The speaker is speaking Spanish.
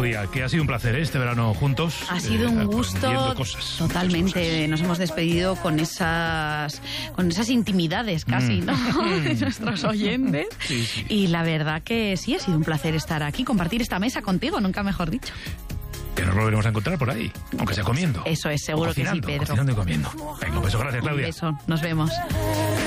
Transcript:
Claudia, que ha sido un placer este verano juntos. Ha sido un gusto, cosas, totalmente. Nos hemos despedido con esas intimidades casi, ¿no? De nuestros oyentes. Sí, sí. Y la verdad que sí, ha sido un placer estar aquí, compartir esta mesa contigo, nunca mejor dicho. Que nos volveremos a encontrar por ahí, aunque sea comiendo. Eso es, seguro que sí, Pedro. Cocinando y comiendo. Venga, un beso, gracias, Claudia. Un beso, nos vemos.